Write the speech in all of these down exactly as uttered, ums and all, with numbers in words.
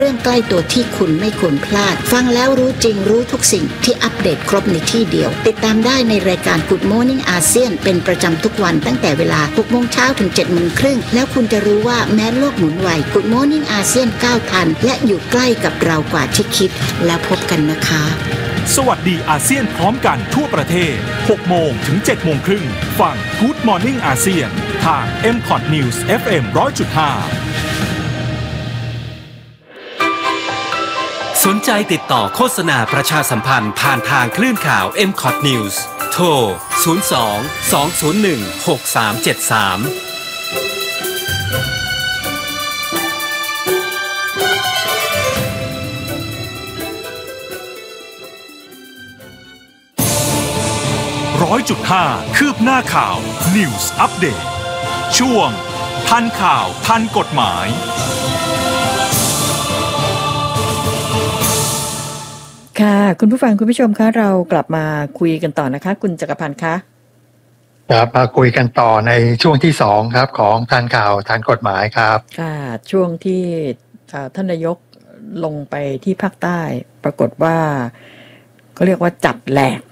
เรื่องใกล้ตัวที่คุณไม่ควรพลาดฟังแล้วรู้จริงรู้ทุกสิ่งที่อัปเดตครบในที่เดียวติดตามได้ในรายการ Good Morning อาเซียนเป็นประจำทุกวันตั้งแต่เวลา หกโมงเช้าถึง เจ็ดโมงครึ่งแล้วคุณจะรู้ว่าแม้โลกหมุนไว Good Morning อาเซียนก้าวทันและอยู่ใกล้กับเรากว่าที่คิดแล้วพบกันนะคะสวัสดีอาเซียนพร้อมกันทั่วประเทศ หกโมงถึง เจ็ดโมงครึ่งฟัง Good Morning อาเซียนทาง เอ็ม คอท News เอฟ เอ็ม หนึ่งร้อยจุดห้าสนใจติดต่อโฆษณาประชาสัมพันธ์ผ่านทางคลื่นข่าว เอ็ม คอท News โทร ศูนย์ สอง สอง ศูนย์ หนึ่ง หก สาม เจ็ด สามร้อยจุดห้า คืบหน้าข่าว News Update ช่วงทันข่าวทันกฎหมายค่ะคุณผู้ฟังคุณผู้ชมคะเรากลับมาคุยกันต่อนะคะคุณจักรพันธ์คะครับมาคุยกันต่อในช่วงที่สองครับของทันข่าวทันกฎหมายครับค่ะช่วงที่ท่านนายกลงไปที่ภาคใต้ปรากฏว่าเขาเรียกว่าจับแหลก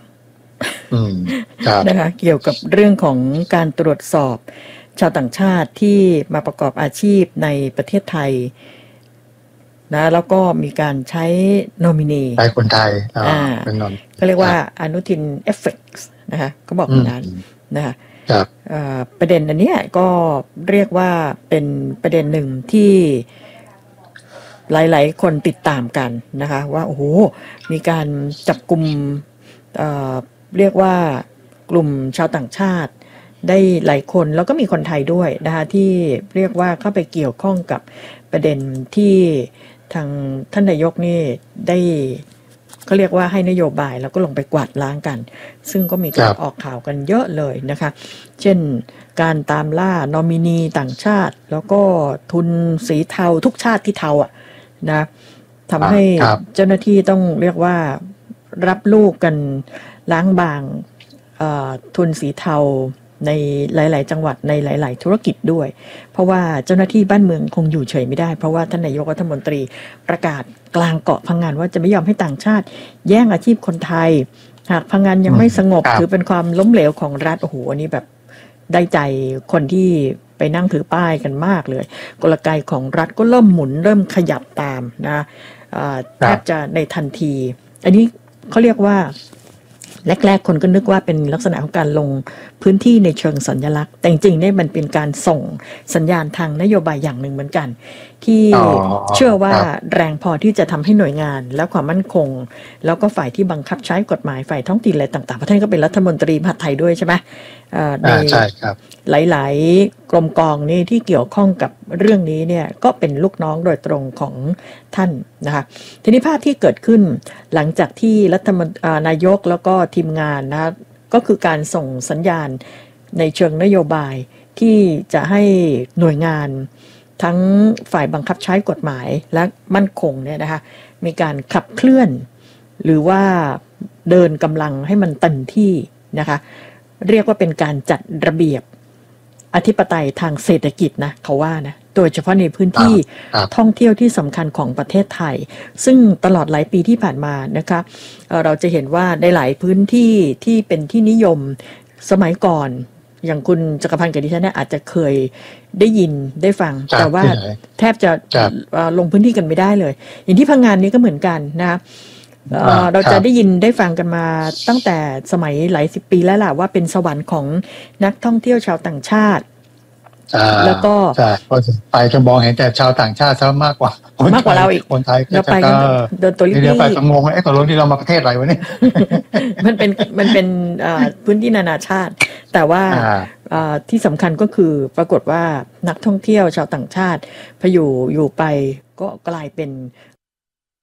นะคะเกี่ยวกับเรื่องของการตรวจสอบชาวต่างชาติที่มาประกอบอาชีพในประเทศไทยนะแล้วก็มีการใช้โนมินีใช้คนไทยอ่าก็เรียกว่าอนุทินเอฟเฟกต์นะคะก็บอกอย่างนั้นนะคะประเด็นอันนี้ก็เรียกว่าเป็นประเด็นหนึ่งที่หลายๆคนติดตามกันนะคะว่าโอ้โหมีการจับกลุ่มเอ่อเรียกว่ากลุ่มชาวต่างชาติได้หลายคนแล้วก็มีคนไทยด้วยนะคะที่เรียกว่าเข้าไปเกี่ยวข้องกับประเด็นที่ทางท่านนายกนี่ได้เขาเรียกว่าให้นโยบายแล้วก็ลงไปกวาดล้างกันซึ่งก็มีการออกข่าวกันเยอะเลยนะคะเช่นการตามล่านอมินีต่างชาติแล้วก็ทุนสีเทาทุกชาติที่เทาอ่ะนะทำให้เจ้าหน้าที่ต้องเรียกว่ารับลูกกันล้างบางทุนสีเทาในหลายๆจังหวัดในหลายๆธุรกิจด้วยเพราะว่าเจ้าหน้าที่บ้านเมืองคงอยู่เฉยไม่ได้เพราะว่าท่านนายกรัฐมนตรีประกาศกลางเกาะพังงานว่าจะไม่ยอมให้ต่างชาติแย่งอาชีพคนไทยหากพังงานยังไม่สงบถือเป็นความล้มเหลวของรัฐโอ้โหอันนี้แบบได้ใจคนที่ไปนั่งถือป้ายกันมากเลยกลไกของรัฐก็เริ่มหมุนเริ่มขยับตามนะแทบจะในทันทีอันนี้เขาเรียกว่าแรกๆคนก็นึกว่าเป็นลักษณะของการลงพื้นที่ในเชิงสัญลักษณ์แต่จริงๆเนี่ยมันเป็นการส่งสัญญาณทางนโยบายอย่างหนึ่งเหมือนกันที่เชื่อว่าแรงพอที่จะทำให้หน่วยงานและความมั่นคงแล้วก็ฝ่ายที่บังคับใช้กฎหมายฝ่ายท้องถิ่นอะไรต่างๆเพราะท่านก็เป็นรัฐมนตรีมหาดไทยด้วยใช่ไหมในหลายๆกรมกองนี่ที่เกี่ยวข้องกับเรื่องนี้เนี่ยก็เป็นลูกน้องโดยตรงของท่านนะคะทีนี้ภาพที่เกิดขึ้นหลังจากที่รัฐมนตรีนายกแล้วก็ทีมงานนะก็คือการส่งสัญญาณในเชิงนโยบายที่จะให้หน่วยงานทั้งฝ่ายบังคับใช้กฎหมายและมั่นคงเนี่ยนะคะมีการขับเคลื่อนหรือว่าเดินกำลังให้มันเต็มที่นะคะเรียกว่าเป็นการจัดระเบียบอธิปไตยทางเศรษฐกิจนะเขาว่านะโดยเฉพาะในพื้นที่ท่องเที่ยวที่สำคัญของประเทศไทยซึ่งตลอดหลายปีที่ผ่านมานะคะเราจะเห็นว่าในหลายพื้นที่ที่เป็นที่นิยมสมัยก่อนอย่างคุณจักรพันธ์กับดิฉันเนี่ยอาจจะเคยได้ยินได้ฟังแต่ว่าแทบจะลงพื้นที่กันไม่ได้เลยอย่างที่พังงานนี้ก็เหมือนกันนะเราจะได้ยินได้ฟังกันมาตั้งแต่สมัยหลายสิบปีแล้วล่ะว่าเป็นสวรรค์ของนักท่องเที่ยวชาวต่างชาติแล้วก็ไปจะมองเห็นแต่ชาวต่างชาติซะมากกว่ามากกว่าเราอีกคนไทยเราไปกันเดินตัวรีบๆเดี๋ยวไปจะงงว่าไอ้ตกลงที่เรามาประเทศอะไรวะเนี่ยมันเป็นมันเป็นพื้นที่นานาชาติแต่ว่าที่สำคัญก็คือปรากฏว่านักท่องเที่ยวชาวต่างชาติพออยู่อยู่ไปก็กลายเป็น